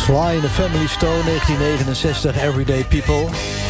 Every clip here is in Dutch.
Sly and the Family Stone, 1969, Everyday People.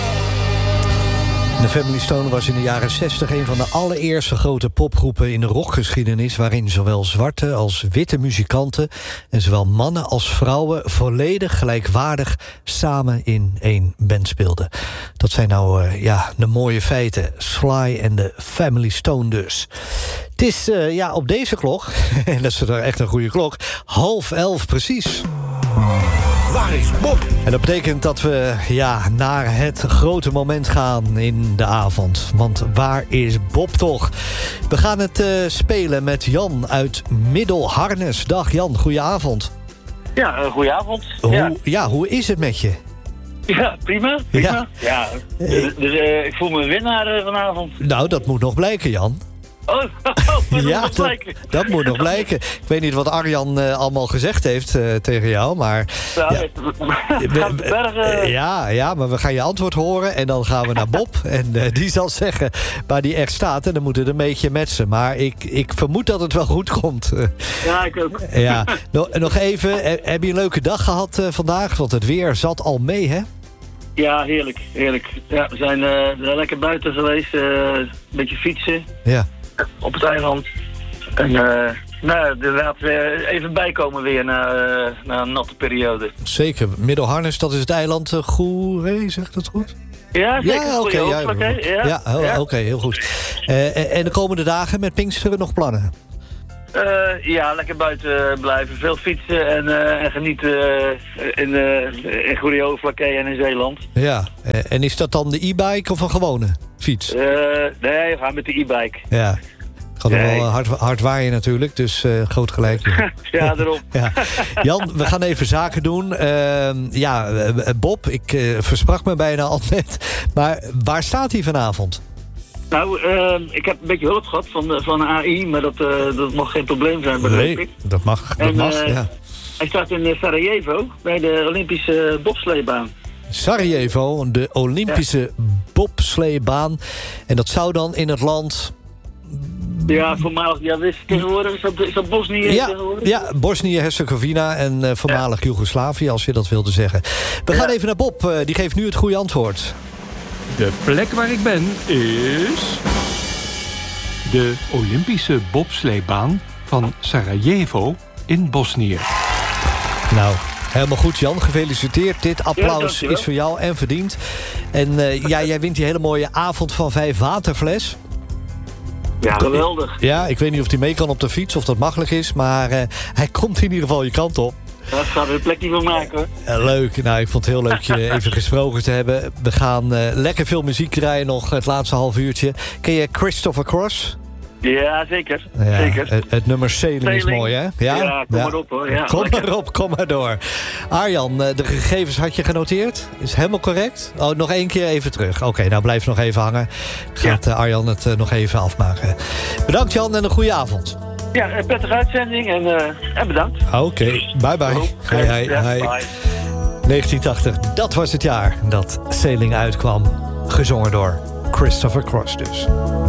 De Family Stone was in de jaren 60 een van de allereerste grote popgroepen in de rockgeschiedenis, waarin zowel zwarte als witte muzikanten en zowel mannen als vrouwen volledig gelijkwaardig samen in één band speelden. Dat zijn nou de mooie feiten. Sly and the Family Stone dus. Het is op deze klok, en dat is echt een goede klok, 10:30 precies. Waar is Bob? En dat betekent dat we naar het grote moment gaan in de avond. Want waar is Bob toch? We gaan het spelen met Jan uit Middelharnis. Dag Jan, goedenavond. Ja, goedenavond. Hoe is het met je? Ja, prima. Ja. Dus ik voel me winnaar vanavond. Nou, dat moet nog blijken, Jan. Dat moet nog blijken. Ik weet niet wat Arjan allemaal gezegd heeft tegen jou, maar... maar we gaan je antwoord horen en dan gaan we naar Bob. En die zal zeggen waar die echt staat en dan moeten we een beetje matchen. Maar ik vermoed dat het wel goed komt. Ja, ik ook. Ja. Nog even, heb je een leuke dag gehad vandaag? Want het weer zat al mee, hè? Ja, heerlijk. Ja, we zijn lekker buiten geweest, een beetje fietsen. Ja. Op het eiland. En inderdaad even bijkomen weer na een natte periode. Zeker. Middelharnis, dat is het eiland Goeree, zegt dat goed? Ja, zeker. Ja, oké, heel goed. En de komende dagen met Pinksteren nog plannen? Lekker buiten blijven. Veel fietsen en genieten in Goeree-Vlakkee en in Zeeland. Ja, en is dat dan de e-bike of een gewone fiets? Nee, we gaan met de e-bike. Ja. Gaat er wel hard waaien natuurlijk, dus groot gelijk. Ja, daarom. Ja. Jan, we gaan even zaken doen. Bob, ik versprak me bijna al net. Maar waar staat hij vanavond? Nou, ik heb een beetje hulp gehad van AI, maar dat mag geen probleem zijn, begreep ik. Dat mag, ja. Hij staat in Sarajevo, bij de Olympische bobsleebaan. Sarajevo, de Olympische bobsleebaan. En dat zou dan in het land... Ja, voormalig, tegenwoordig is dat Bosnië? Ja, Bosnië-Herzegovina en voormalig Joegoslavië, als je dat wilde zeggen. We gaan even naar Bob, die geeft nu het goede antwoord. De plek waar ik ben is... de Olympische bobsleebaan van Sarajevo in Bosnië. Nou, helemaal goed, Jan. Gefeliciteerd. Dit applaus is voor jou en verdiend. En jij wint die hele mooie avond van 5 waterfles. Ja, geweldig. Ja, ik weet niet of hij mee kan op de fiets, of dat makkelijk is. Maar hij komt in ieder geval je kant op. Daar gaan we een plekje van maken. Leuk. Nou, ik vond het heel leuk je even gesproken te hebben. We gaan lekker veel muziek draaien nog het laatste half uurtje. Ken je Christopher Cross? Ja, zeker. Ja, zeker. Het nummer Sailing is mooi, hè? Ja, kom maar op, hoor. Ja, kom maar door. Arjan, de gegevens had je genoteerd? Is helemaal correct? Oh, nog 1 keer even terug. Oké, nou blijf nog even hangen. Gaat Arjan het nog even afmaken. Bedankt, Jan, en een goede avond. Ja, een prettige uitzending en bedankt. Oké, bye bye. Hi. 1980, dat was het jaar dat Sailing uitkwam. Gezongen door Christopher Cross dus.